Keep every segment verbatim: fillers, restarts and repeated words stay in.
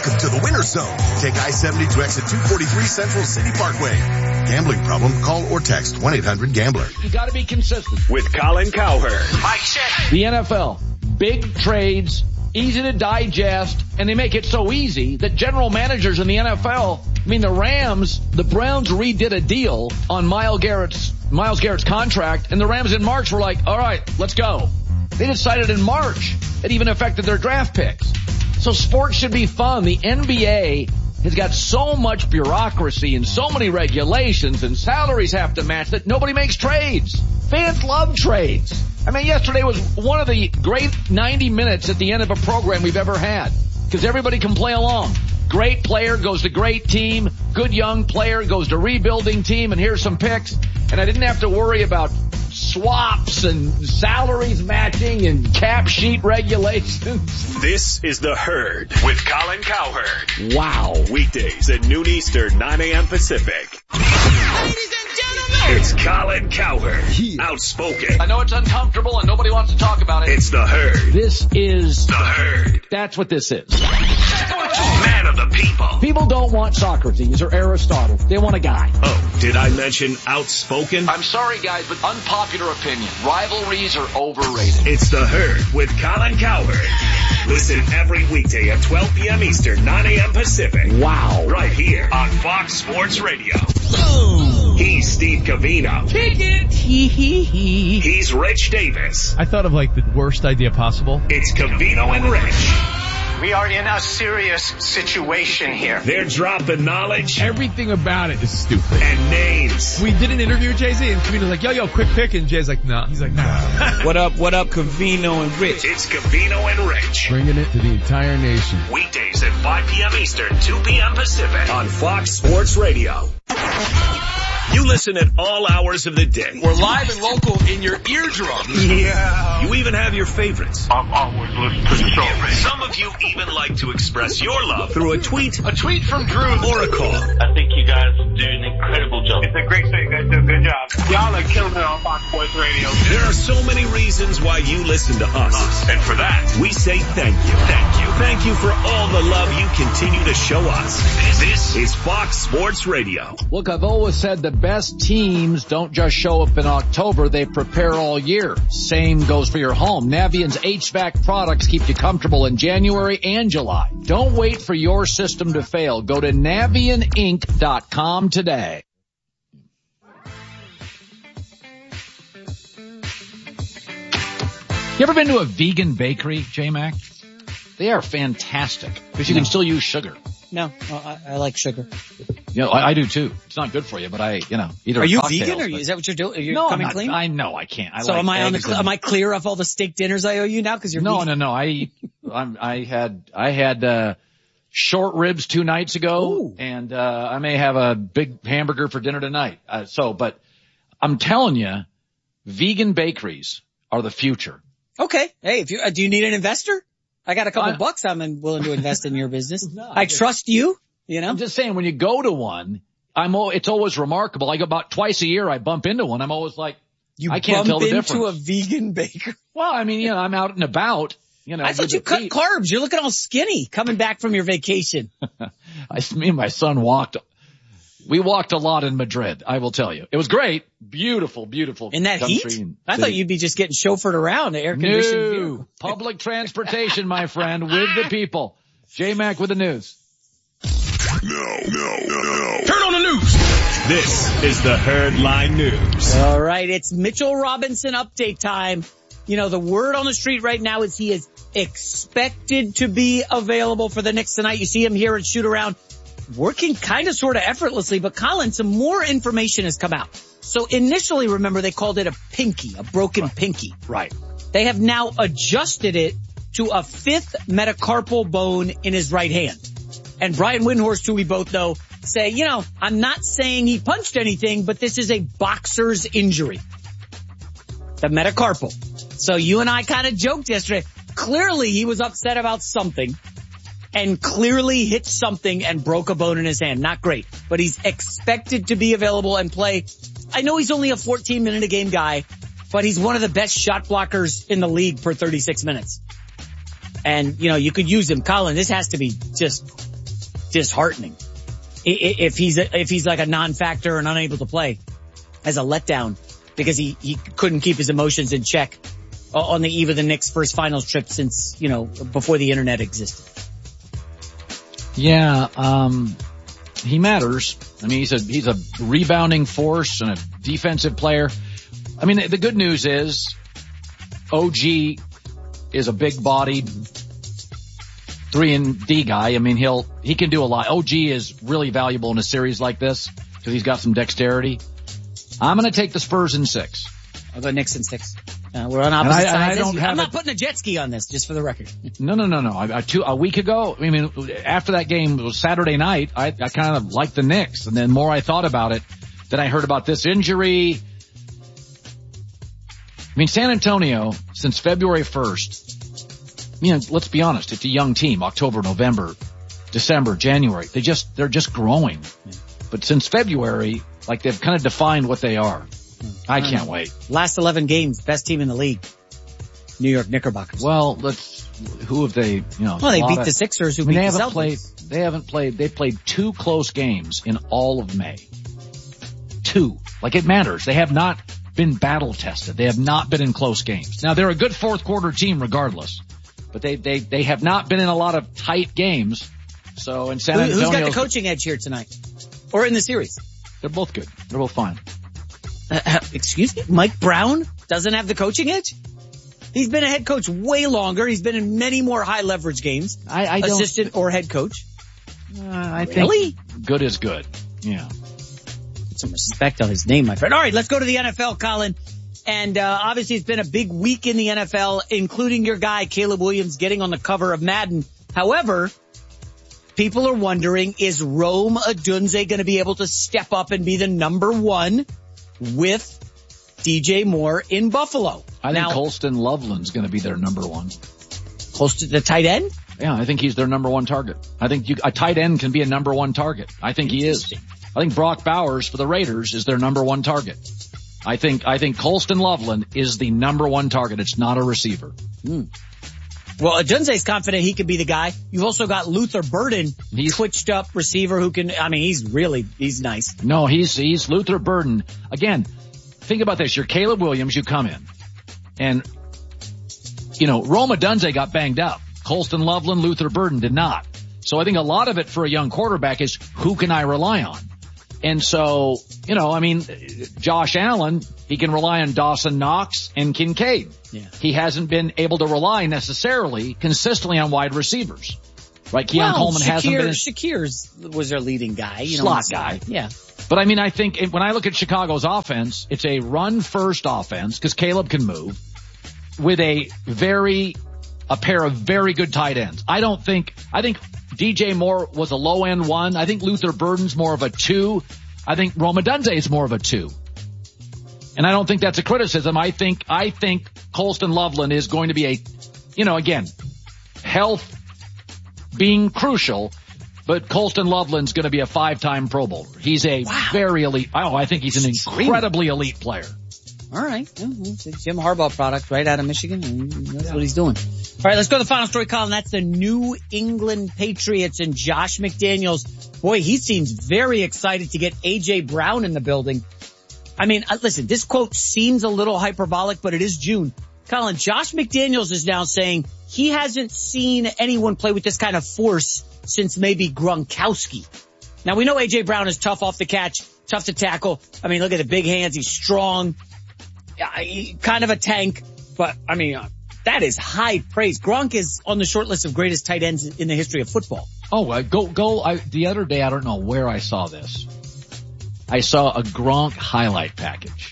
Welcome to the Winter Zone. Take I seventy to exit two forty-three Central City Parkway. Gambling problem? Call or text one eight hundred gambler. You got to be consistent. With Colin Cowherd. Mike check. The N F L, big trades, easy to digest, and they make it so easy that general managers in the N F L, I mean the Rams, the Browns redid a deal on Myles Garrett's Myles Garrett's contract, and the Rams in March were like, all right, let's go. They decided in March. It even affected their draft picks. So sports should be fun. The N B A has got so much bureaucracy and so many regulations, and salaries have to match that nobody makes trades. Fans love trades. I mean, yesterday was one of the great ninety minutes at the end of a program we've ever had, because everybody can play along. Great player goes to great team. Good young player goes to rebuilding team, and here's some picks. And I didn't have to worry about swaps and salaries matching and cap sheet regulations. This is The Herd with Colin Cowherd. Wow. Weekdays at noon Eastern, nine a.m. Pacific. Ladies and gentlemen, It's Colin Cowherd. Outspoken. I know it's uncomfortable and nobody wants to talk about it. It's The Herd. This is, The Herd. that's what this is. Man of the people. People don't want Socrates or Aristotle. They want a guy. Oh, did I mention outspoken? I'm sorry, guys, but unpopular opinion. Rivalries are overrated. It's The Herd with Colin Cowherd. Listen every weekday at twelve p.m. Eastern, nine a.m. Pacific. Wow. Right here on Fox Sports Radio. Boom. He's Steve Covino. Kick it. Hee hee hee. He's Rich Davis. I thought of like the worst idea possible. It's Covino and Rich. we are in a serious situation here. They're dropping knowledge Everything about it is stupid. and names. We did an interview with Jay-Z and Covino's like, yo, yo, quick pick. And Jay's like, nah. He's like, nah. What up, what up, Covino and Rich? It's Covino and Rich. Bringing it to the entire nation. Weekdays at five p.m. Eastern, two p.m. Pacific on Fox Sports Radio. You listen at all hours of the day. We're live and local in your eardrums. Yeah. You even have your favorites. I've always listened to the show. Some of you even like to express your love through a tweet, A tweet from Drew. or a call. I think you guys do an incredible job. It's a great show. You guys do a good job. Y'all are killing it on Fox Sports Radio. There are so many reasons why you listen to us. And for that, we say thank you. Thank you. Thank you for all the love you continue to show us. This is Fox Sports Radio. Look, I've always said the best teams don't just show up in October, they prepare all year. Same goes for your home. Navient's H V A C products keep you comfortable in January and July. Don't wait for your system to fail. Go to Navient Inc dot com today. You ever been to a vegan bakery, J-Mac? They are fantastic because you No. can still use sugar. No, well, I, I like sugar. You know, I, I do too. It's not good for you, but I, you know, either Are you cocktails, vegan? Or but- is that what you're doing? Are you no, I'm coming not, clean? I know I can't. I so like am I on the? eggs Cl- and- am I clear of all the steak dinners I owe you now? Because you're No, vegan? no, no. I, I'm, I had, I had uh short ribs two nights ago, Ooh. and uh I may have a big hamburger for dinner tonight. Uh, so, but I'm telling you, vegan bakeries are the future. Okay. Hey, if you uh, do you need an investor? I got a couple I- bucks. I'm in, willing to invest in your business. No, I just- trust you. You know. I'm just saying, when you go to one, I'm. al- It's always remarkable. I go about twice a year. I bump into one. I'm always like, You I can't bump tell the into difference. a vegan baker. well, I mean, you know, I'm out and about. You know, I thought with you the cut feet. carbs. You're looking all skinny coming back from your vacation. I, me and my son walked. We walked a lot in Madrid, I will tell you. It was great. Beautiful, beautiful. In that country heat? and I thought city. you'd be just getting chauffeured around, air conditioned No. vehicle. Public transportation, my friend, with the people. J-Mac with the news. No, no, no. Turn on the news. This is the Herdline News. All right, it's Mitchell Robinson update time. You know, the word on the street right now is he is expected to be available for the Knicks tonight. You see him here at shoot around, working kind of sort of effortlessly. But Colin, some more information has come out. So initially, remember, they called it a pinky, a broken Right. pinky. Right. They have now adjusted it to a fifth metacarpal bone in his right hand. And Brian Windhorst, who we both know, say, you know, I'm not saying he punched anything, but this is a boxer's injury. The metacarpal. So you and I kind of joked yesterday. Clearly he was upset about something and clearly hit something and broke a bone in his hand. Not great, but he's expected to be available and play. I know he's only a fourteen minute a game guy, but he's one of the best shot blockers in the league per thirty-six minutes. And, you know, you could use him. Colin, this has to be just disheartening. If he's a, if he's like a non-factor and unable to play as a letdown because he, he couldn't keep his emotions in check on the eve of the Knicks' first finals trip since, you know, before the internet existed. Yeah, um, he matters. I mean, he's a, he's a rebounding force and a defensive player. I mean, the good news is O G is a big bodied three and D guy. I mean, he'll, he can do a lot. O G is really valuable in a series like this because he's got some dexterity. I'm going to take the Spurs in six. I'll go Knicks in six. Uh, we're on opposite I, sides. I don't have I'm not it. putting a jet ski on this, just for the record. No, no, no, no. I, I, two, a week ago, I mean, after that game, it was Saturday night, I, I kind of liked the Knicks. And then more I thought about it, then I heard about this injury. I mean, San Antonio, since February first, you know, let's be honest, it's a young team. October, November, December, January. They just, they're just growing. Yeah. But since February, like they've kind of defined what they are. I can't wait. Last eleven games, best team in the league. New York Knickerbockers. Well, let's, who have they, you know. Well, they beat of, the Sixers who I mean, beat they the haven't Celtics. Played, they haven't played, they played two close games in all of May. Two. Like it matters. They have not been battle tested. They have not been in close games. Now they're a good fourth quarter team regardless, but they, they, they have not been in a lot of tight games. So in San Antonio. Who's got the coaching edge here tonight? Or in the series? They're both good. They're both fine. Uh, excuse me? Mike Brown doesn't have the coaching edge? He's been a head coach way longer. He's been in many more high leverage games. I, I don't, assistant or head coach. Uh, I really? think good is good. Yeah. Put some respect on his name, my friend. All right, let's go to the N F L, Colin. And uh obviously it's been a big week in the N F L, including your guy, Caleb Williams, getting on the cover of Madden. However, people are wondering, is Rome Odunze going to be able to step up and be the number one with D J Moore in Buffalo? I think now, Colston Loveland's going to be their number one. Close to the tight end? Yeah, I think he's their number one target. I think you, a tight end can be a number one target. I think he is. I think Brock Bowers for the Raiders is their number one target. I think, I think Colston Loveland is the number one target. It's not a receiver. Hmm. Well, Odunze's confident he could be the guy. You've also got Luther Burden, he's twitched up receiver who can, I mean, he's really, he's nice. No, he's, he's Luther Burden. Again, think about this. You're Caleb Williams, you come in. And, you know, Rome Odunze got banged up. Colston Loveland, Luther Burden did not. So I think a lot of it for a young quarterback is who can I rely on? And so, you know, I mean, Josh Allen, he can rely on Dawson Knox and Kincaid. Yeah. He hasn't been able to rely necessarily consistently on wide receivers. Right? Keon well, Coleman Shakir, hasn't been. Shakir's was their leading guy. You slot know, guy. Yeah. But I mean, I think when I look at Chicago's offense, it's a run first offense because Caleb can move with a very, a pair of very good tight ends. I don't think, I think D J Moore was a low end one. I think Luther Burden's more of a two. I think Rome Odunze is more of a two. And I don't think that's a criticism. I think, I think Colston Loveland is going to be a, you know, again, health being crucial, but Colston Loveland's going to be a five-time Pro Bowler. He's a wow. very elite, oh, I think he's an incredibly elite player. All right. Yeah, it's a Jim Harbaugh product right out of Michigan, and that's yeah. what he's doing. All right, let's go to the final story, Colin. That's the New England Patriots and Josh McDaniels. Boy, he seems very excited to get A J Brown in the building. I mean, listen, this quote seems a little hyperbolic, but it is June. Colin, Josh McDaniels is now saying he hasn't seen anyone play with this kind of force since maybe Gronkowski. Now, we know A J Brown is tough off the catch, tough to tackle. I mean, look at the big hands. He's strong. He, kind of a tank, but I mean, uh, that is high praise. Gronk is on the short list of greatest tight ends in the history of football. Oh, uh, go, go, I, the other day, I don't know where I saw this. I saw a Gronk highlight package.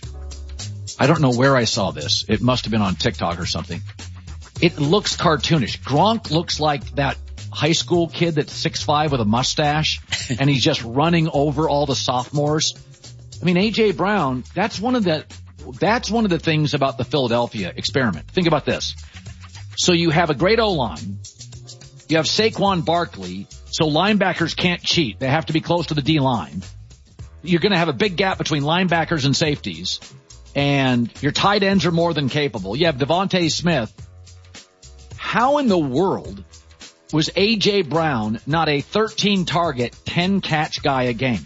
I don't know where I saw this. It must have been on TikTok or something. It looks cartoonish. Gronk looks like that high school kid that's six five with a mustache, and he's just running over all the sophomores. I mean, A J Brown, that's one of the, that's one of the things about the Philadelphia experiment. Think about this. So you have a great O-line. You have Saquon Barkley, so linebackers can't cheat. They have to be close to the D-line. You're going to have a big gap between linebackers and safeties, and your tight ends are more than capable. You have Devontae Smith. How in the world was A J. Brown not a thirteen target, ten catch guy a game?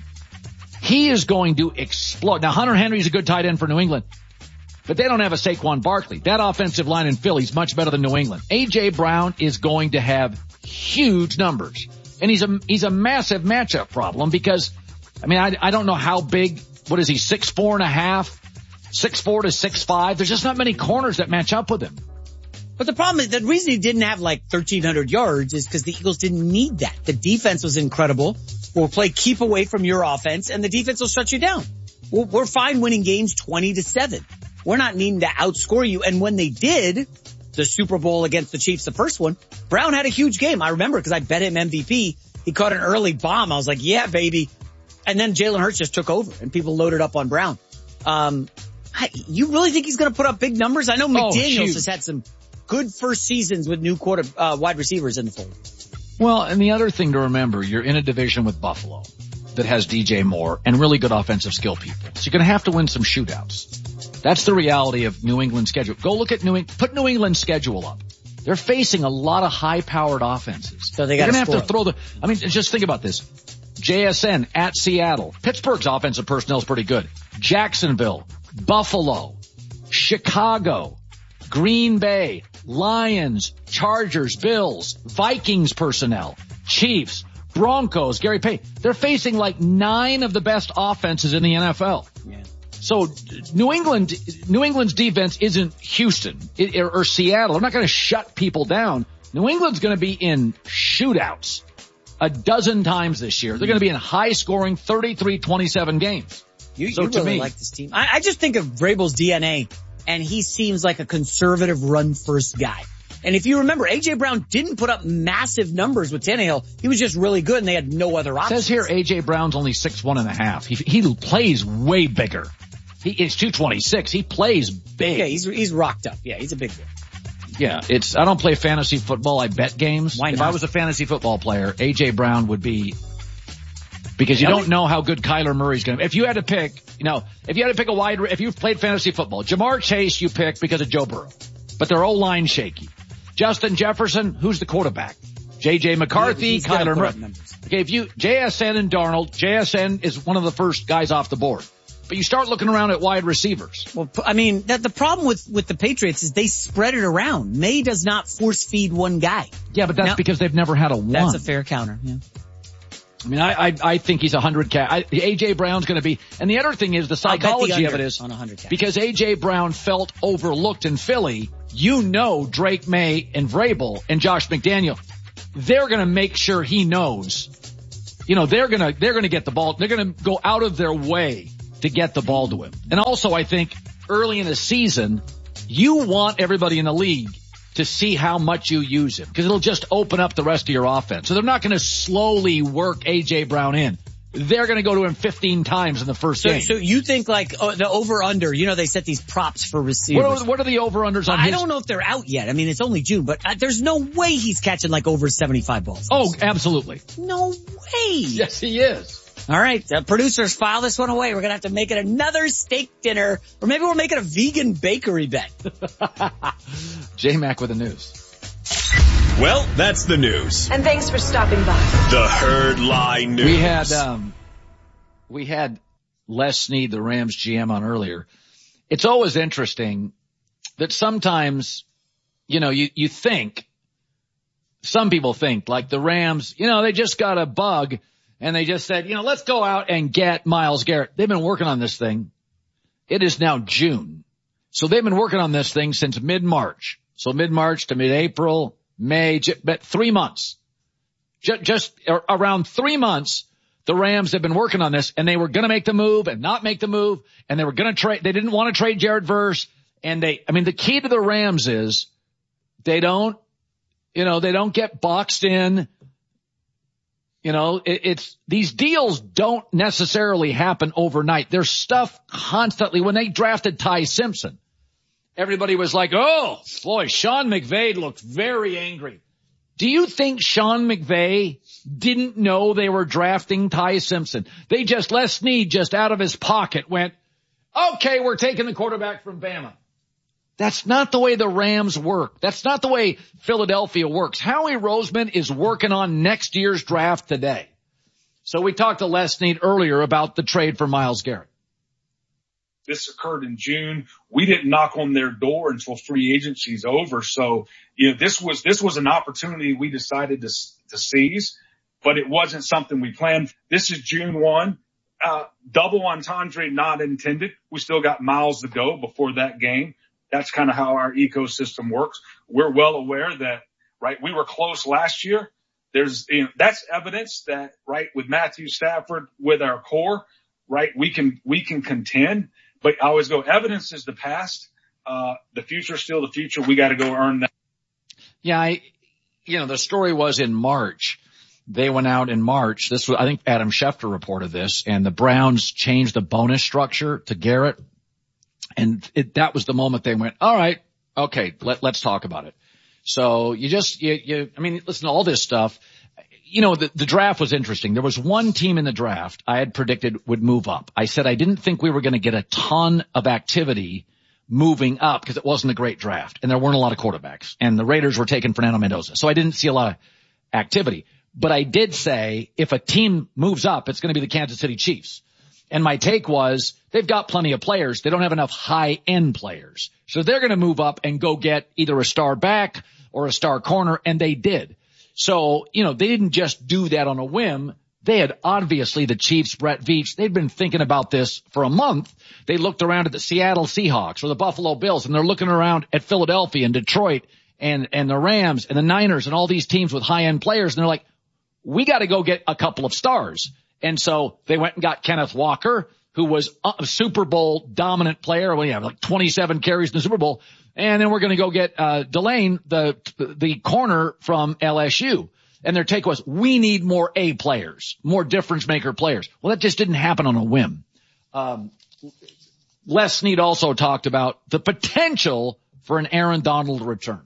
He is going to explode. Now, Hunter Henry's a good tight end for New England, but they don't have a Saquon Barkley. That offensive line in Philly is much better than New England. A J. Brown is going to have huge numbers, and he's a, he's a massive matchup problem because, I mean, I, I don't know how big, what is he, six, four and a half, six, four to six, five. There's just not many corners that match up with him. But the problem is, the reason he didn't have like thirteen hundred yards is because the Eagles didn't need that. The defense was incredible. We'll play keep away from your offense, and the defense will shut you down. We're, we're fine winning games twenty to seven. We're not needing to outscore you. And when they did, the Super Bowl against the Chiefs, the first one, Brown had a huge game. I remember because I bet him M V P. He caught an early bomb. I was like, yeah, baby. And then Jalen Hurts just took over, and people loaded up on Brown. Um, I, you really think he's going to put up big numbers? I know McDaniels oh, has had some good first seasons with new quarter, uh, wide receivers in the fold. Well, and the other thing to remember, you're in a division with Buffalo that has D J Moore and really good offensive skill people. So you're going to have to win some shootouts. That's the reality of New England's schedule. Go look at New England, put New England's schedule up. They're facing a lot of high-powered offenses. So they got to have to throw the, I mean, just think about this. J S N at Seattle. Pittsburgh's offensive personnel is pretty good. Jacksonville, Buffalo, Chicago, Green Bay, Lions, Chargers, Bills, Vikings personnel, Chiefs, Broncos, Gary Payton. They're facing like nine of the best offenses in the N F L. Yeah. So New England, New England's defense isn't Houston or, or Seattle. They're not going to shut people down. New England's going to be in shootouts a dozen times this year. They're going to be in high-scoring thirty-three twenty-seven games. You, so you to really me, like this team. I, I just think of Vrabel's D N A, and he seems like a conservative run-first guy. And if you remember, A J. Brown didn't put up massive numbers with Tannehill. He was just really good, and they had no other options. It says here A J. Brown's only six one and a half. He, he plays way bigger. He is two twenty-six. He plays big. Yeah, he's he's rocked up. Yeah, he's a big boy. Yeah, it's, I don't play fantasy football. I bet games. Why not? If I was a fantasy football player, A J. Brown would be, because you really? don't know how good Kyler Murray's going to be. If you had to pick, you know, if you had to pick a wide, if you've played fantasy football, Jamar Chase you pick because of Joe Burrow, but their O-line shaky. Justin Jefferson, who's the quarterback? J J. McCarthy, He's Kyler Murray. Numbers. Okay, if you, J S N and Darnold, J S N is one of the first guys off the board. But you start looking around at wide receivers. Well, I mean, that the problem with, with the Patriots is they spread it around. May does not force feed one guy. Yeah, but that's now, because they've never had a one. That's a fair counter, yeah. I mean, I, I, I think he's a hundred cat. I, A J. Brown's gonna be, and the other thing is the psychology the of it is, on one hundred because A J. Brown felt overlooked in Philly, you know Drake May and Vrabel and Josh McDaniel, they're gonna make sure he knows, you know, they're gonna, they're gonna get the ball, they're gonna go out of their way to get the ball to him. And also I think early in the season, you want everybody in the league to see how much you use him, because it'll just open up the rest of your offense. So they're not going to slowly work A J. Brown in. They're going to go to him fifteen times in the first so, game. So you think like oh, the over-under, you know, they set these props for receivers. What are, what are the over-unders on I his? don't know if they're out yet. I mean, it's only June, but uh, there's no way he's catching like over seventy-five balls. Oh, absolutely. No way. Yes, he is. All right, uh, producers, file this one away. We're going to have to make it another steak dinner, or maybe we'll make it a vegan bakery bet. J-Mac with the news. Well, that's the news. And thanks for stopping by. The Herd Lie News. We had, um, we had Les Snead, the Rams G M, on earlier. It's always interesting that sometimes, you know, you, you think, some people think like the Rams, you know, they just got a bug. And they just said, you know, let's go out and get Myles Garrett. They've been working on this thing. It is now June. So they've been working on this thing since mid-March. So mid-March to mid-April, May, but three months. Just, just around three months, the Rams have been working on this, and they were going to make the move and not make the move, and they were going to trade. They didn't want to trade Jared Verse. And they, I mean, the key to the Rams is they don't, you know, they don't get boxed in. You know, it, it's, these deals don't necessarily happen overnight. There's stuff constantly. When they drafted Ty Simpson, everybody was like, oh, boy, Sean McVay looked very angry. Do you think Sean McVay didn't know they were drafting Ty Simpson? They just, Les Snead just out of his pocket went, okay, we're taking the quarterback from Bama. That's not the way the Rams work. That's not the way Philadelphia works. Howie Roseman is working on next year's draft today. So we talked to Les Snead earlier about the trade for Myles Garrett. This occurred in June. We didn't knock on their door until free agency's over. So, you know, this was, this was an opportunity we decided to, to seize, but it wasn't something we planned. This is June first. Uh, double entendre not intended. We still got miles to go before that game. That's kind of how our ecosystem works. We're well aware that, right, we were close last year. There's, you know, that's evidence that, right, with Matthew Stafford, with our core, right, we can, we can contend. But I always go, evidence is the past. Uh, the future is still the future. We got to go earn that. Yeah, I, you know, the story was in March. They went out in March. This was, I think Adam Schefter reported this, and the Browns changed the bonus structure to Garrett. And it, that was the moment they went, all right, okay, let, let's talk about it. So you just, you, you, I mean, listen to all this stuff. You know, the, the draft was interesting. There was one team in the draft I had predicted would move up. I said I didn't think we were going to get a ton of activity moving up because it wasn't a great draft and there weren't a lot of quarterbacks and the Raiders were taking Fernando Mendoza. So I didn't see a lot of activity, but I did say if a team moves up, it's going to be the Kansas City Chiefs. And my take was they've got plenty of players. They don't have enough high-end players. So they're going to move up and go get either a star back or a star corner, and they did. So, you know, they didn't just do that on a whim. They had obviously the Chiefs, Brett Veach, they'd been thinking about this for a month. They looked around at the Seattle Seahawks or the Buffalo Bills, and they're looking around at Philadelphia and Detroit and, and the Rams and the Niners and all these teams with high-end players, and they're like, we got to go get a couple of stars. And so they went and got Kenneth Walker, who was a Super Bowl dominant player. Well, yeah, like twenty-seven carries in the Super Bowl. And then we're going to go get, uh, Delane, the, the corner from L S U. And their take was, we need more A players, more difference maker players. Well, that just didn't happen on a whim. Um, Les Snead also talked about the potential for an Aaron Donald return.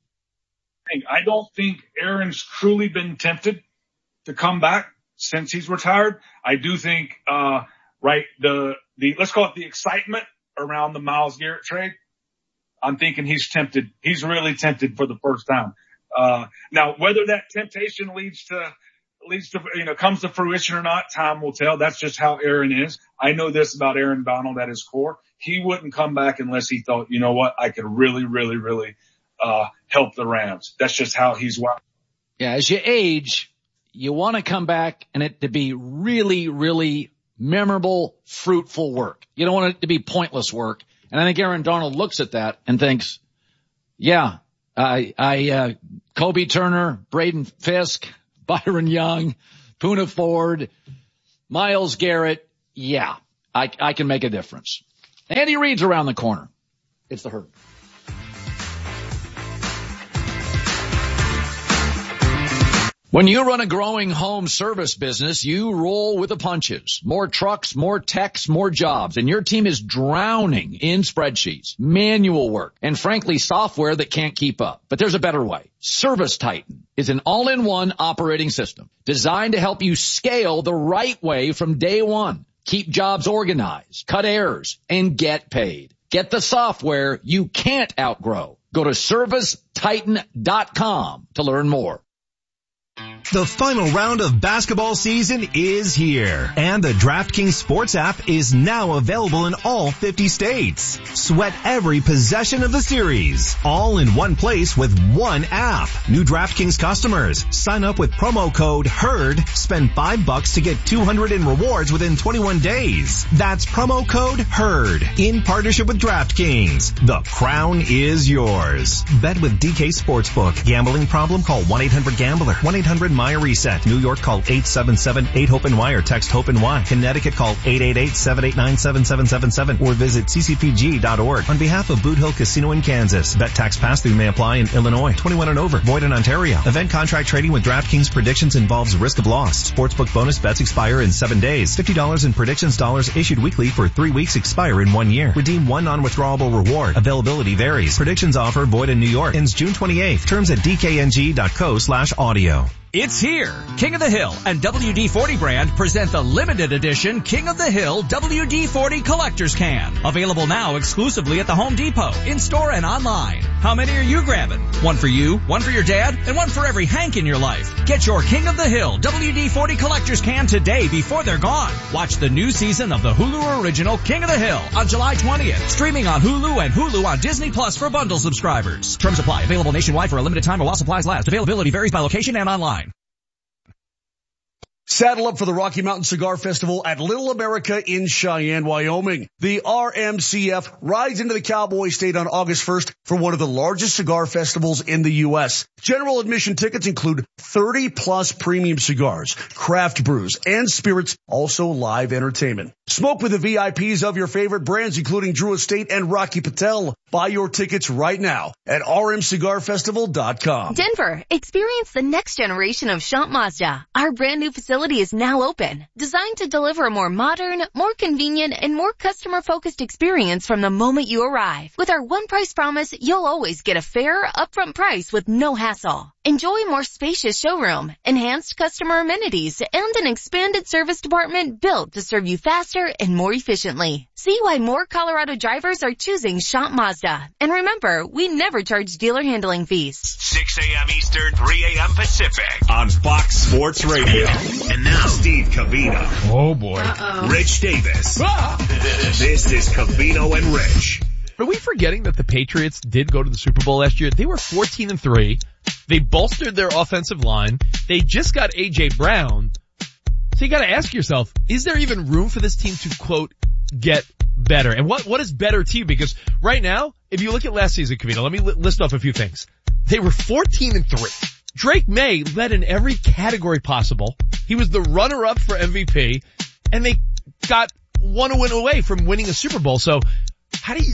I don't think Aaron's truly been tempted to come back since he's retired. I do think, uh, right, the, the, let's call it the excitement around the Myles Garrett trade. I'm thinking he's tempted. He's really tempted for the first time. Uh, now whether that temptation leads to, leads to, you know, comes to fruition or not, time will tell. That's just how Aaron is. I know this about Aaron Donald at his core. He wouldn't come back unless he thought, you know what, I could really, really, really, uh, help the Rams. That's just how he's wired. Yeah. As you age, you want to come back and it to be really, really memorable, fruitful work. You don't want it to be pointless work. And I think Aaron Donald looks at that and thinks, yeah, I, I, uh, Kobe Turner, Braden Fisk, Byron Young, Poona Ford, Myles Garrett. Yeah, I, I can make a difference. Andy Reid's around the corner. It's the Herd. When you run a growing home service business, you roll with the punches. More trucks, more techs, more jobs, and your team is drowning in spreadsheets, manual work, and frankly, software that can't keep up. But there's a better way. Service Titan is an all-in-one operating system designed to help you scale the right way from day one. Keep jobs organized, cut errors, and get paid. Get the software you can't outgrow. Go to service titan dot com to learn more. The final round of basketball season is here, and the DraftKings Sports app is now available in all fifty states. Sweat every possession of the series, all in one place with one app. New DraftKings customers, sign up with promo code HERD, spend five bucks to get two hundred in rewards within twenty-one days. That's promo code HERD, in partnership with DraftKings. The crown is yours. Bet with D K Sportsbook. Gambling problem? Call one eight hundred gambler. one eight hundred M Y reset. New York, call eight seven seven eight hope N Y or text HOPE-NY. Connecticut, call eight eight eight seven eight nine seven seven seven seven or visit c c p g dot org. On behalf of Boot Hill Casino in Kansas, bet tax pass-through may apply in Illinois. twenty-one and over. Void in Ontario. Event contract trading with DraftKings predictions involves risk of loss. Sportsbook bonus bets expire in seven days. fifty dollars in predictions dollars issued weekly for three weeks expire in one year. Redeem one non-withdrawable reward. Availability varies. Predictions offer void in New York. Ends June twenty-eighth. Terms at d k n g dot co slash audio. It's here. King of the Hill and W D forty brand present the limited edition King of the Hill W D forty Collector's Can. Available now exclusively at the Home Depot, in-store and online. How many are you grabbing? One for you, one for your dad, and one for every Hank in your life. Get your King of the Hill W D forty Collector's Can today before they're gone. Watch the new season of the Hulu original King of the Hill on July twentieth. Streaming on Hulu and Hulu on Disney Plus for bundle subscribers. Terms apply. Available nationwide for a limited time while supplies last. Availability varies by location and online. Saddle up for the Rocky Mountain Cigar Festival at Little America in Cheyenne, Wyoming. The R M C F rides into the Cowboy State on August first for one of the largest cigar festivals in the U S. General admission tickets include thirty plus premium cigars, craft brews, and spirits, also live entertainment. Smoke with the V I Ps of your favorite brands, including Drew Estate and Rocky Patel. Buy your tickets right now at r m cigar festival dot com. Denver, experience the next generation of Shant Mazda. Our brand new facility is now open, designed to deliver a more modern, more convenient, and more customer-focused experience from the moment you arrive. With our one price promise, you'll always get a fair, upfront price with no hassle. Enjoy a more spacious showroom, enhanced customer amenities, and an expanded service department built to serve you faster and more efficiently. See why more Colorado drivers are choosing Shant Mazda. And remember, we never charge dealer handling fees. six a.m. Eastern, three a.m. Pacific on Fox Sports Radio. And now, Steve Covino. Oh, boy. Uh-oh. Rich Davis. Ah! This is Covino and Rich. Are we forgetting that the Patriots did go to the Super Bowl last year? They were fourteen and three. They bolstered their offensive line. They just got A J Brown. So you gotta ask yourself, is there even room for this team to, quote, get better? And what, what is better to you? Because right now, if you look at last season, Covino, let me li- list off a few things. They were fourteen and three. Drake May led in every category possible. He was the runner-up for M V P, and they got one win away from winning a Super Bowl. So how do you,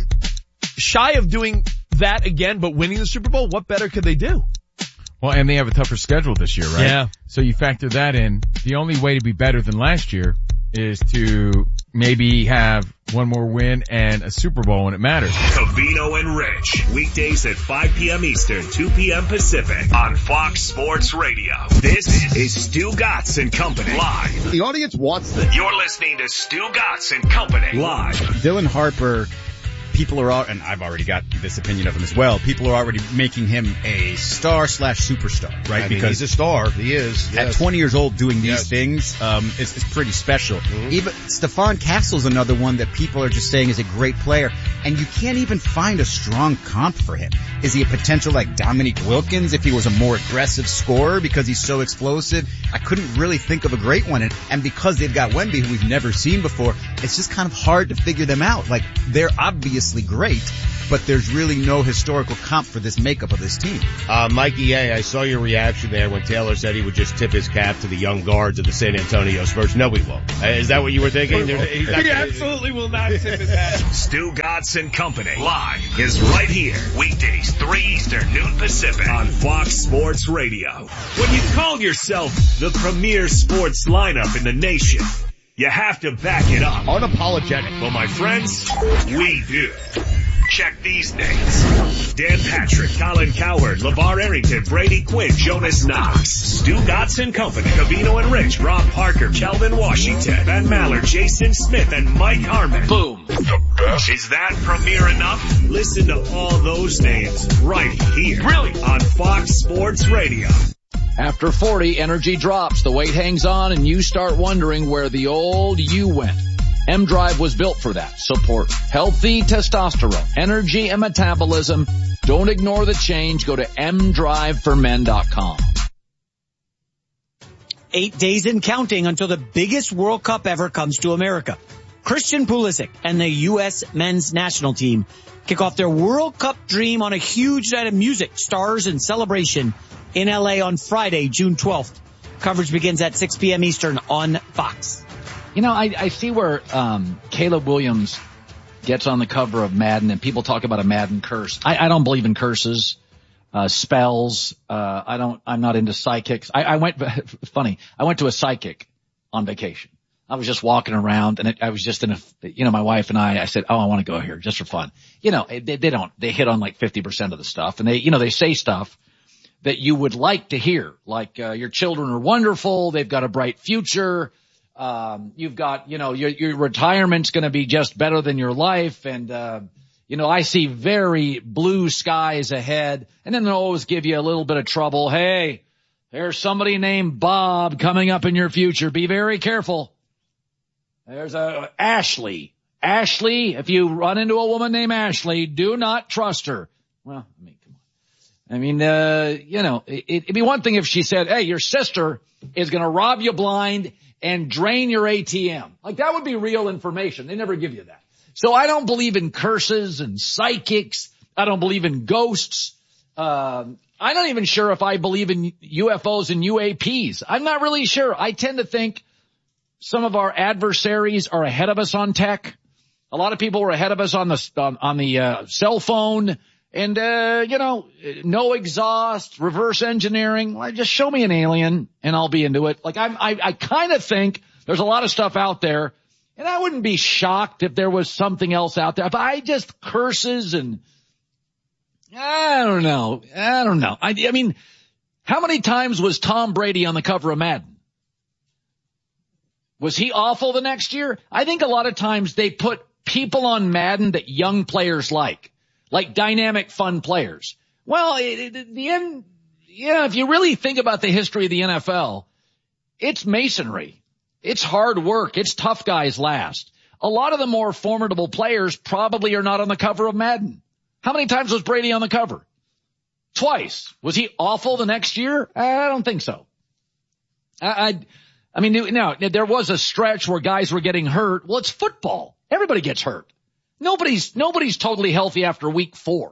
shy of doing that again, but winning the Super Bowl, what better could they do? Well, and they have a tougher schedule this year, right? Yeah. So you factor that in. The only way to be better than last year is to maybe have one more win and a Super Bowl when it matters. Covino and Rich, weekdays at five p.m. Eastern, two p.m. Pacific on Fox Sports Radio. This is Stu Gatz and Company live. The audience wants this. You're listening to Stu Gatz and Company live. Dylan Harper, people are, and I've already got this opinion of him as well, people are already making him a star slash superstar, right? I mean, because he's a star. He is. Yes. At twenty years old doing these yes. things, um, it's, it's pretty special. Mm-hmm. Even Stephon Castle's another one that people are just saying is a great player, and you can't even find a strong comp for him. Is he a potential like Dominique Wilkins if he was a more aggressive scorer because he's so explosive? I couldn't really think of a great one, and, and because they've got Wemby, who we've never seen before, it's just kind of hard to figure them out. Like, they're obviously great, but there's really no historical comp for this makeup of this team. Uh, Mikey A., I saw your reaction there when Taylor said he would just tip his cap to the young guards of the San Antonio Spurs. No, he won't. Uh, is that what you were thinking? He absolutely will not tip his hat. Stu Gatz and Company live is right here. Weekdays, three Eastern, noon Pacific on Fox Sports Radio. When you call yourself the premier sports lineup in the nation, you have to back it up. Unapologetic. Well, my friends, we do. Check these names. Dan Patrick, Colin Cowherd, LeVar Arrington, Brady Quinn, Jonas Knox, Stu Gatz and Company, Covino and Rich, Rob Parker, Kelvin Washington, Ben Maller, Jason Smith, and Mike Harmon. Boom. The best. Is that premier enough? Listen to all those names right here. Really? On Fox Sports Radio. After forty, energy drops, the weight hangs on, and you start wondering where the old you went. M-Drive was built for that. Support healthy testosterone, energy, and metabolism. Don't ignore the change. Go to m drive for men dot com. Eight days and counting until the biggest World Cup ever comes to America. Christian Pulisic and the U S men's national team kick off their World Cup dream on a huge night of music, stars, and celebration in L A on Friday, June twelfth. Coverage begins at six p.m. Eastern on Fox. You know, I, I see where um Caleb Williams gets on the cover of Madden and people talk about a Madden curse. I, I don't believe in curses, uh spells. Uh I don't, I'm not into psychics. I, I went, funny, I went to a psychic on vacation. I was just walking around and it, I was just in a, you know, my wife and I, I said, oh, I want to go here just for fun. You know, they, they don't, they hit on like fifty percent of the stuff and they, you know, they say stuff that you would like to hear. Like, uh, your children are wonderful. They've got a bright future. Um, you've got, you know, your, your retirement's going to be just better than your life. And, uh, you know, I see very blue skies ahead. And then they'll always give you a little bit of trouble. Hey, there's somebody named Bob coming up in your future. Be very careful. There's a Ashley. Ashley, if you run into a woman named Ashley, do not trust her. Well, I mean, come on. I mean, uh, you know, it, it'd be one thing if she said, hey, your sister is going to rob you blind and drain your A T M. Like, that would be real information. They never give you that. So I don't believe in curses and psychics. I don't believe in ghosts. Um, I'm not even sure if I believe in U F Os and U A Ps. I'm not really sure. I tend to think some of our adversaries are ahead of us on tech. A lot of people were ahead of us on the, on, on the, uh, cell phone and, uh, you know, no exhaust, reverse engineering. Well, just show me an alien and I'll be into it. Like, I'm, I, I kind of think there's a lot of stuff out there, and I wouldn't be shocked if there was something else out there. If I just curses and I don't know. I don't know. I, I mean, how many times was Tom Brady on the cover of Madden? Was he awful the next year? I think a lot of times they put people on Madden that young players like, like dynamic, fun players. Well, it, it, the end, yeah, if you really think about the history of the N F L, it's masonry. It's hard work. It's tough guys last. A lot of the more formidable players probably are not on the cover of Madden. How many times was Brady on the cover? Twice. Was he awful the next year? I don't think so. I, I, I mean, now, there was a stretch where guys were getting hurt. Well, it's football. Everybody gets hurt. Nobody's, nobody's totally healthy after week four.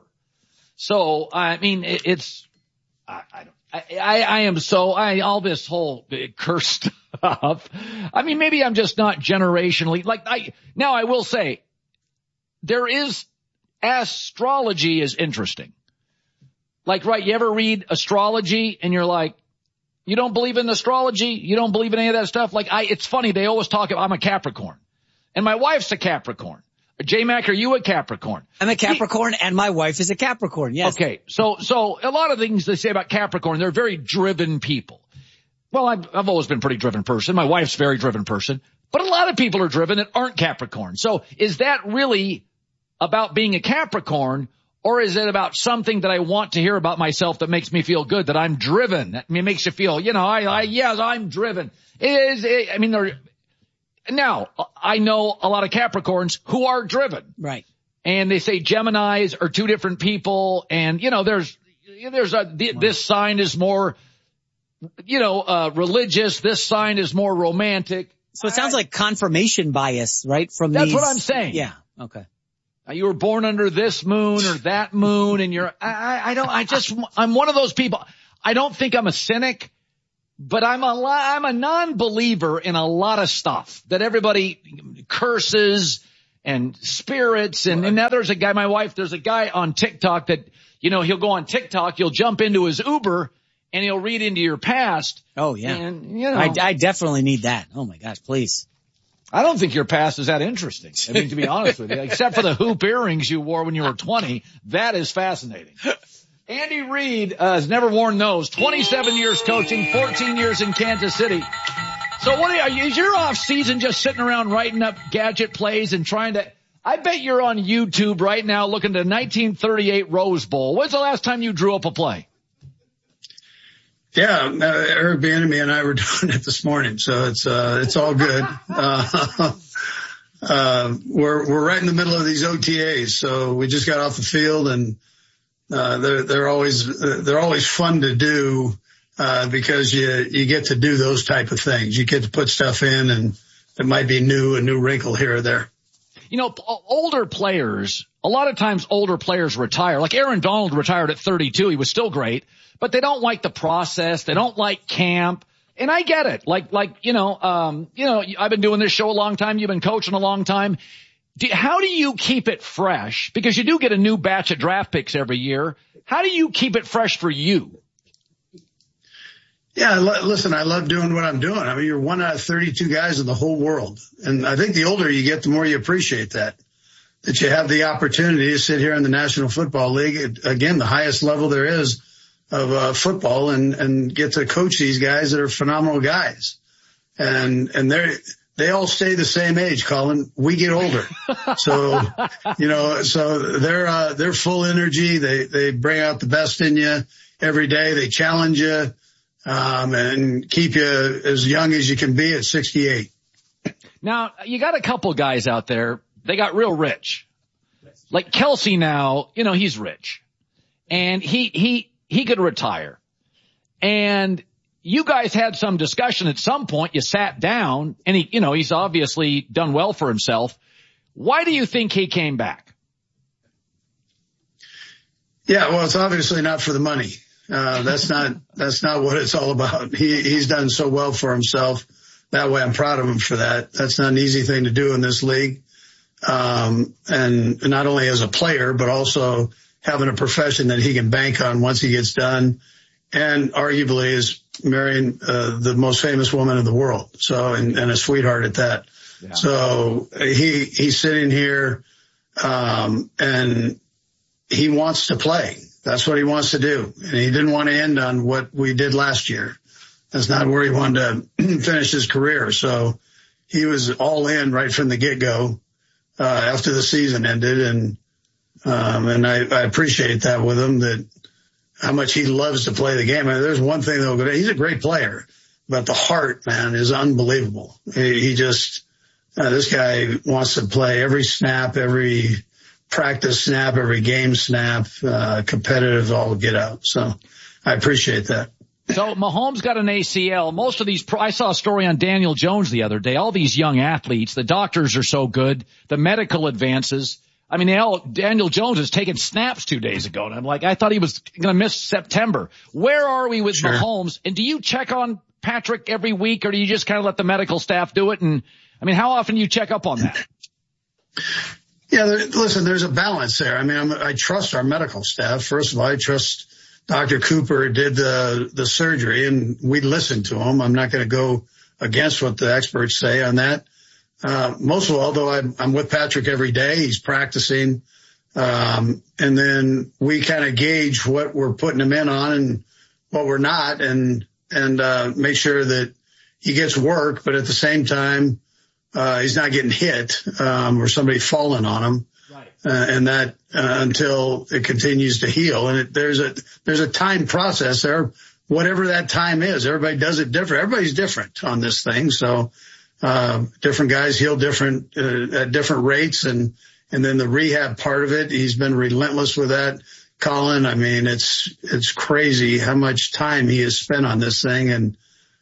So, I mean, it, it's, I, I don't, I, I, I am so, I, all this whole curse stuff. I mean, maybe I'm just not generationally, like, I, now I will say, there is, astrology is interesting. Like, right, you ever read astrology and you're like, you don't believe in astrology? You don't believe in any of that stuff? Like, I, it's funny, they always talk about, I'm a Capricorn. And my wife's a Capricorn. J-Mac, are you a Capricorn? I'm a Capricorn he, and my wife is a Capricorn, yes. Okay, so, so a lot of things they say about Capricorn, they're very driven people. Well, I've, I've always been a pretty driven person. My wife's a very driven person. But a lot of people are driven that aren't Capricorn. So is that really about being a Capricorn, or is it about something that I want to hear about myself that makes me feel good, that I'm driven? That makes you feel, you know, I, I yes, I'm driven. It is, it, I mean, there, now, I know a lot of Capricorns who are driven. Right. And they say Geminis are two different people, and, you know, there's, there's a, this sign is more, you know, uh, religious, this sign is more romantic. So it sounds I, like confirmation bias, right? From That's these, what I'm saying. Yeah, okay. You were born under this moon or that moon, and you're, I, I don't, I just, I'm one of those people. I don't think I'm a cynic, but I'm a, I'm a non-believer in a lot of stuff that everybody curses and spirits. And, and now there's a guy, my wife, there's a guy on TikTok that, you know, he'll go on TikTok, you'll jump into his Uber and he'll read into your past. Oh, yeah. And, you know, I, I definitely need that. Oh my gosh, please. I don't think your past is that interesting. I mean, to be honest with you, except for the hoop earrings you wore when you were twenty, that is fascinating. Andy Reid uh, has never worn those. twenty-seven years coaching, fourteen years in Kansas City. So what are you, is your off season just sitting around writing up gadget plays and trying to, I bet you're on YouTube right now looking at the nineteen thirty-eight Rose Bowl. When's the last time you drew up a play? Yeah, uh, Eric Bieniemy and I were doing it this morning, so it's uh it's all good. Uh, uh we're we're right in the middle of these O T As, so we just got off the field, and uh they're they're always they're always fun to do uh because you you get to do those type of things. You get to put stuff in, and it might be new, a new wrinkle here or there. You know, older players, a lot of times older players retire. Like Aaron Donald retired at thirty-two. He was still great, but they don't like the process. They don't like camp. And I get it. Like, like, you know, um, you know, I've been doing this show a long time. You've been coaching a long time. Do, how do you keep it fresh? Because you do get a new batch of draft picks every year. How do you keep it fresh for you? Yeah, listen, I love doing what I'm doing. I mean, you're one out of thirty-two guys in the whole world. And I think the older you get, the more you appreciate that, that you have the opportunity to sit here in the National Football League. Again, the highest level there is, of uh, football and, and get to coach these guys that are phenomenal guys. And, and they're, they all stay the same age, Colin. We get older. So, you know, so they're, uh, they're full energy. They, they bring out the best in you every day. They challenge you, um, and keep you as young as you can be at sixty-eight. Now, you got a couple guys out there. They got real rich. Like Kelsey now, you know, he's rich. And he, he, he could retire. And you guys had some discussion at some point. You sat down and he, you know, he's obviously done well for himself. Why do you think he came back? Yeah, well, it's obviously not for the money. Uh, that's not, that's not what it's all about. He, he's done so well for himself. That way I'm proud of him for that. That's not an easy thing to do in this league. Um, and not only as a player, but also having a profession that he can bank on once he gets done. And arguably is marrying uh, the most famous woman in the world. So, and, and a sweetheart at that. Yeah. So he, he's sitting here, um, and he wants to play. That's what he wants to do. And he didn't want to end on what we did last year. That's not where he wanted to finish his career. So he was all in right from the get go, uh, after the season ended. And, um, and I, I appreciate that with him, that how much he loves to play the game. I mean, there's one thing though, he's a great player, but the heart, man, is unbelievable. He, he just, uh, this guy wants to play every snap, every practice snap, every game snap, uh, competitive, all get out. So I appreciate that. So Mahomes got an A C L. Most of these, pro, I saw a story on Daniel Jones the other day. All these young athletes, the doctors are so good, the medical advances. I mean, they all, Daniel Jones is taking snaps two days ago, and I'm like, I thought he was going to miss September. Where are we with sure. Mahomes? And do you check on Patrick every week, or do you just kind of let the medical staff do it? And I mean, how often do you check up on that? Yeah, there, listen, there's a balance there. I mean, I'm, I trust our medical staff. First of all, I trust Doctor Cooper did the the surgery, and we listened to him. I'm not going to go against what the experts say on that. Uh, most of all, though, I'm, I'm with Patrick every day. He's practicing. Um, and then we kind of gauge what we're putting him in on and what we're not, and, and, uh, make sure that he gets work, but at the same time, uh, he's not getting hit, um, or somebody falling on him. Right. Uh, and that, uh, until it continues to heal. And it, there's a, there's a time process there, whatever that time is. Everybody does it different. Everybody's different on this thing. So, Uh, different guys heal different, uh, at different rates. And, and then the rehab part of it, he's been relentless with that. Colin, I mean, it's, it's crazy how much time he has spent on this thing. And,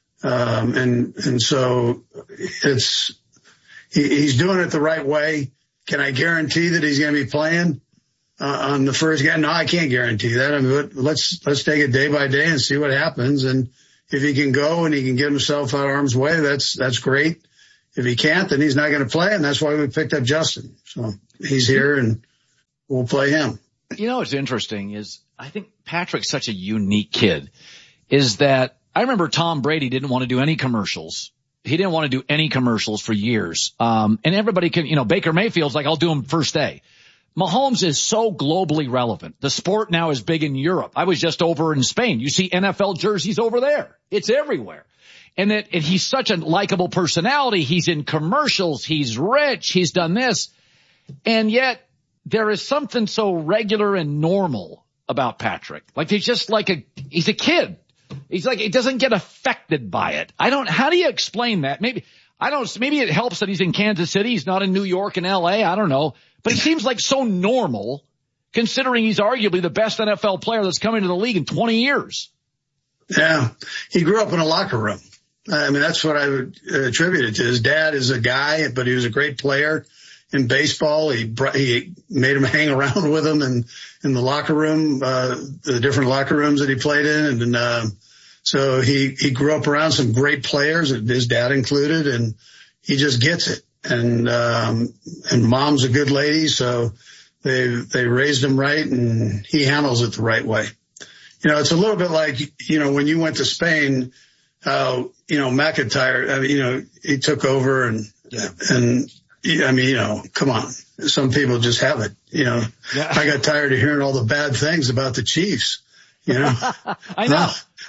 um, and, and so it's, he, he's doing it the right way. Can I guarantee that he's going to be playing, uh, on the first game? No, I can't guarantee that. I mean, let's, let's take it day by day and see what happens. And, if he can go and he can get himself out of harm's way, that's, that's great. If he can't, then he's not going to play. And that's why we picked up Justin. So he's here and we'll play him. You know, what's interesting is I think Patrick's such a unique kid is that I remember Tom Brady didn't want to do any commercials. He didn't want to do any commercials for years. Um, and everybody can, you know, Baker Mayfield's like, I'll do them first day. Mahomes is so globally relevant. The sport now is big in Europe. I was just over in Spain. You see N F L jerseys over there. It's everywhere. And that, and he's such a likable personality. He's in commercials. He's rich. He's done this. And yet there is something so regular and normal about Patrick. Like he's just like a, he's a kid. He's like, he doesn't get affected by it. I don't, how do you explain that? Maybe, I don't, maybe it helps that he's in Kansas City. He's not in New York and L A. I don't know. But he seems like so normal considering he's arguably the best N F L player that's come into the league in twenty years. Yeah. He grew up in a locker room. I mean, that's what I would attribute it to. His dad is a guy, but he was a great player in baseball. He brought, he made him hang around with him in, in the locker room, uh, the different locker rooms that he played in. And, uh, so he, he grew up around some great players, his dad included, and he just gets it. And, um, and mom's a good lady. So they, they raised him right and he handles it the right way. You know, it's a little bit like, you know, when you went to Spain, uh, you know, McIntyre, I mean, you know, he took over and, and I mean, you know, come on. Some people just have it, you know, yeah. I got tired of hearing all the bad things about the Chiefs. You know? I know.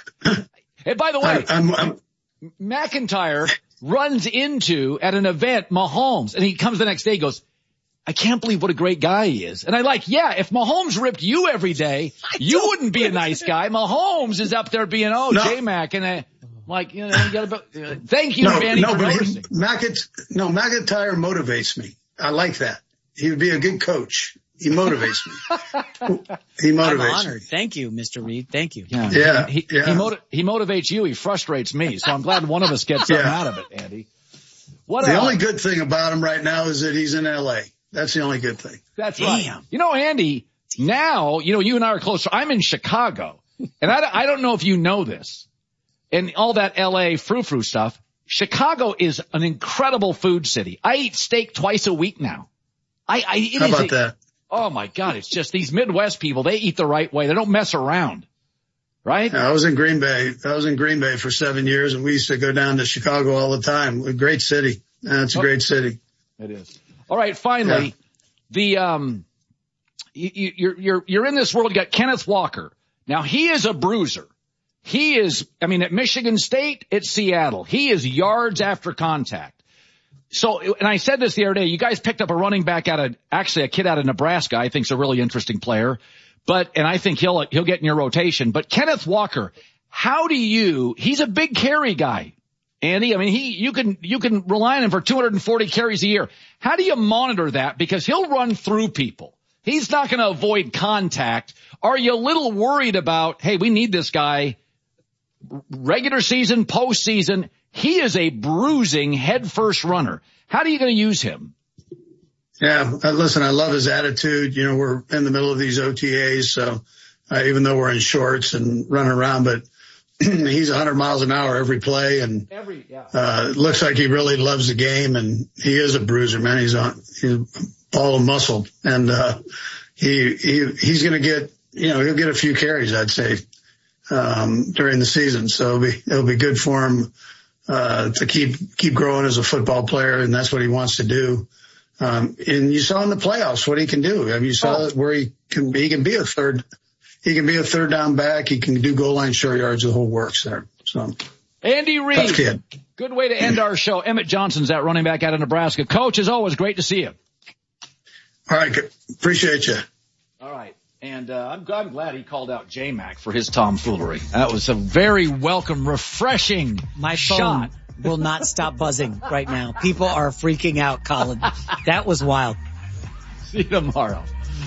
And by the way, I, I'm, I'm, McIntyre runs into at an event Mahomes, and he comes the next day, goes, I can't believe what a great guy he is. And I like, yeah, if Mahomes ripped you every day, you wouldn't be a nice guy. Mahomes is up there being, oh, no. J-Mac, and I, like, you know, you gotta, uh, thank you, no, Andy, no, for but noticing. He, McIntyre, no, McIntyre motivates me. I like that. He would be a good coach. He motivates me. He motivates I'm honored. me. Thank you, Mister Reed. Thank you. Yeah. Yeah. He, yeah. he, motiv- he motivates you. He frustrates me. So I'm glad one of us gets something yeah. out of it, Andy. What the else? only good thing about him right now is that he's in L A. That's the only good thing. That's Damn. right. You know, Andy, now, you know, you and I are closer. I'm in Chicago, and I, I don't know if you know this, and all that L A frou-frou stuff. Chicago is an incredible food city. I eat steak twice a week now. I, I it How is about a, that? Oh my God, it's just these Midwest people, they eat the right way. They don't mess around. Right? I was in Green Bay. I was in Green Bay for seven years, and we used to go down to Chicago all the time. A great city. Uh, it's a oh, great city. It is. All right, finally, yeah. the um, you, you're you're you're in this world. You got Kenneth Walker. Now he is a bruiser. He is. I mean, at Michigan State, at Seattle, he is yards after contact. So, and I said this the other day. You guys picked up a running back out of actually a kid out of Nebraska. I think's a really interesting player. But, and I think he'll, he'll get in your rotation. But Kenneth Walker, how do you, he's a big carry guy, Andy. I mean, he, you can, you can rely on him for two hundred forty carries a year. How do you monitor that? Because he'll run through people. He's not going to avoid contact. Are you a little worried about, hey, we need this guy regular season, postseason? He is a bruising head first runner. How are you going to use him? Yeah, listen, I love his attitude. You know, we're in the middle of these O T As, so uh, even though we're in shorts and running around, but he's one hundred miles an hour every play, and every, yeah. uh, looks like he really loves the game, and he is a bruiser, man. He's on, he's a ball of muscle, and uh, he he he's going to get, you know, he'll get a few carries, I'd say, um, during the season. So it'll be it'll be good for him uh, to keep keep growing as a football player, and that's what he wants to do. Um, and you saw in the playoffs what he can do. I mean, you saw oh. where he can, he can be a third, he can be a third down back. He can do goal line short yards. The whole works there. So Andy Reid, tough kid. Good way to end our show. Emmett Johnson's that running back out of Nebraska. Coach, as always, great to see you. All right. Appreciate you. All right. And, uh, I'm, I'm glad he called out J-Mac for his tomfoolery. That was a very welcome, refreshing My phone shot. will not stop buzzing right now. People are freaking out, Colin. That was wild. See you tomorrow.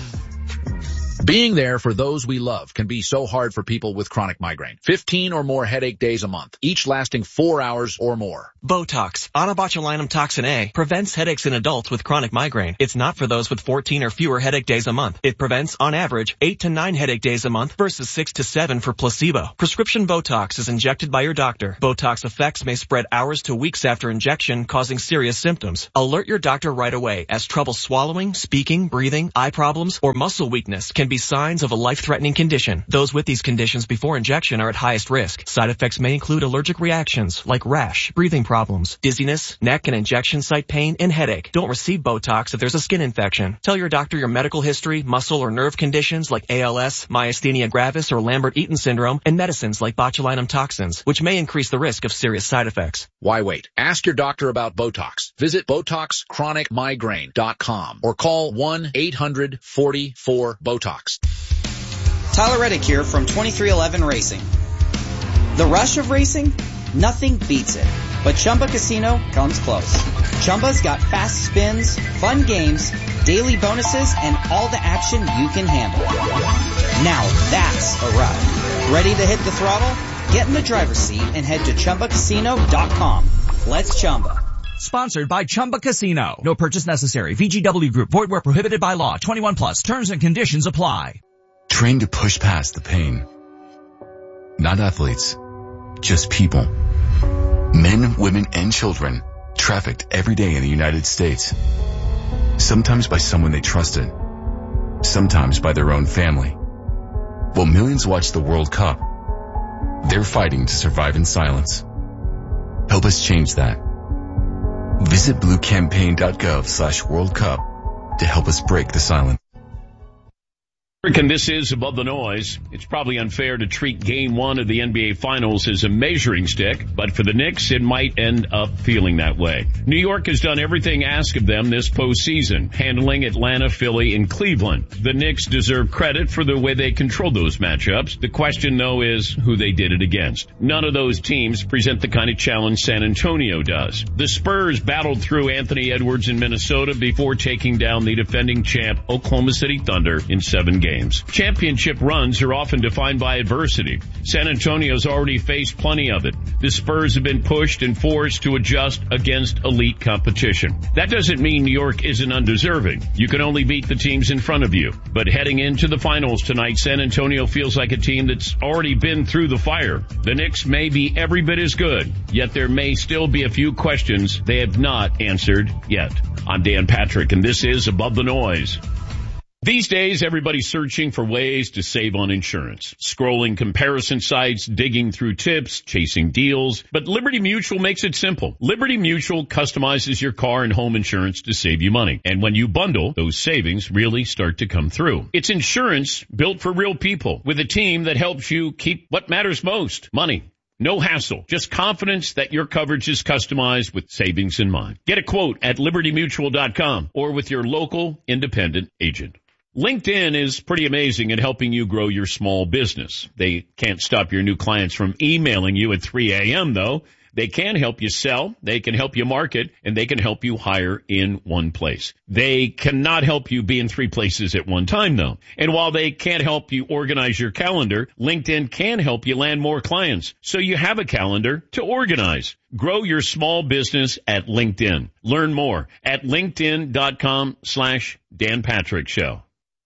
Being there for those we love can be so hard for people with chronic migraine. fifteen or more headache days a month, each lasting four hours or more. Botox, onabotulinum toxin A, prevents headaches in adults with chronic migraine. It's not for those with fourteen or fewer headache days a month. It prevents, on average, eight to nine headache days a month versus six to seven for placebo. Prescription Botox is injected by your doctor. Botox effects may spread hours to weeks after injection, causing serious symptoms. Alert your doctor right away, as trouble swallowing, speaking, breathing, eye problems, or muscle weakness can be signs of a life-threatening condition. Those with these conditions before injection are at highest risk. Side effects may include allergic reactions like rash, breathing problems, dizziness, neck and injection site pain, and headache. Don't receive Botox if there's a skin infection. Tell your doctor your medical history, muscle or nerve conditions like A L S, myasthenia gravis, or Lambert-Eaton syndrome, and medicines like botulinum toxins, which may increase the risk of serious side effects. Why wait? Ask your doctor about Botox. Visit Botox Chronic Migraine dot com or call one eight hundred forty-four BOTOX. Tyler Reddick here from twenty-three eleven Racing. The rush of racing? Nothing beats it. But Chumba Casino comes close. Chumba's got fast spins, fun games, daily bonuses, and all the action you can handle. Now that's a ride. Ready to hit the throttle? Get in the driver's seat and head to Chumba Casino dot com. Let's Chumba. Sponsored by Chumba Casino. No purchase necessary. V G W Group. Void where prohibited by law. twenty-one plus. Terms and conditions apply. Train to push past the pain. Not athletes, just people. Men, women, and children trafficked every day in the United States. Sometimes by someone they trusted. Sometimes by their own family. While millions watch the World Cup, they're fighting to survive in silence. Help us change that. Visit blue campaign dot gov slash World Cup to help us break the silence. And this is Above the Noise. It's probably unfair to treat game one of the N B A Finals as a measuring stick, but for the Knicks, it might end up feeling that way. New York has done everything asked of them this postseason, handling Atlanta, Philly, and Cleveland. The Knicks deserve credit for the way they controlled those matchups. The question, though, is who they did it against. None of those teams present the kind of challenge San Antonio does. The Spurs battled through Anthony Edwards in Minnesota before taking down the defending champ Oklahoma City Thunder in seven games. Games. Championship runs are often defined by adversity. San Antonio's already faced plenty of it. The Spurs have been pushed and forced to adjust against elite competition. That doesn't mean New York isn't undeserving. You can only beat the teams in front of you. But heading into the finals tonight, San Antonio feels like a team that's already been through the fire. The Knicks may be every bit as good, yet there may still be a few questions they have not answered yet. I'm Dan Patrick, and this is Above the Noise. These days, everybody's searching for ways to save on insurance. Scrolling comparison sites, digging through tips, chasing deals. But Liberty Mutual makes it simple. Liberty Mutual customizes your car and home insurance to save you money. And when you bundle, those savings really start to come through. It's insurance built for real people with a team that helps you keep what matters most, money. No hassle, just confidence that your coverage is customized with savings in mind. Get a quote at liberty mutual dot com or with your local independent agent. LinkedIn is pretty amazing at helping you grow your small business. They can't stop your new clients from emailing you at three a.m. though. They can help you sell, they can help you market, and they can help you hire in one place. They cannot help you be in three places at one time, though. And while they can't help you organize your calendar, LinkedIn can help you land more clients, so you have a calendar to organize. Grow your small business at LinkedIn. Learn more at linkedin.com slash Dan Patrick Show.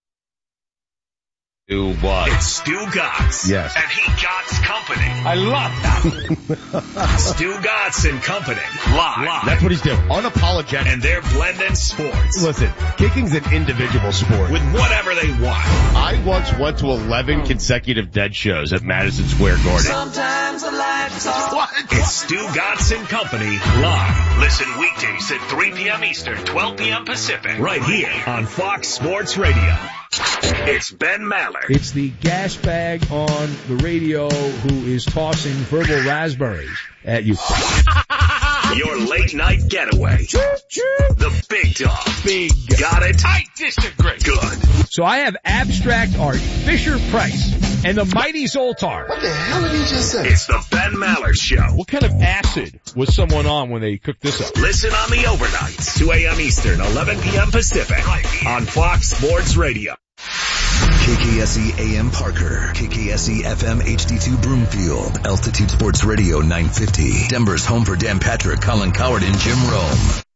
Stu what? It's Stu Gotts. Yes. And he Gotts Company. I love that. Stu Gotts and Company. Live. Live. That's what he's doing. Unapologetic. And they're blending sports. Listen, kicking's an individual sport. With whatever they want. I once went to eleven consecutive dead shows at Madison Square Garden. Sometimes I like to talk. What? It's Stu Gotts and Company. Live. Listen weekdays at three p.m. Eastern, twelve p.m. Pacific. Right here on Fox Sports Radio. It's Ben Maller. It's the gas bag on the radio who is tossing verbal raspberries at you. Your late night getaway. The big dog. Big. Got it? I disagree. Good. So I have abstract art, Fisher Price, and the mighty Zoltar. What the hell did he just say? It's the Ben Maller Show. What kind of acid was someone on when they cooked this up? Listen on the overnights, two a.m. Eastern, eleven p.m. Pacific, right on Fox Sports Radio. K K S E A M Parker, K K S E F M H D two Broomfield, Altitude Sports Radio nine fifty, Denver's home for Dan Patrick, Colin Coward, and Jim Rome.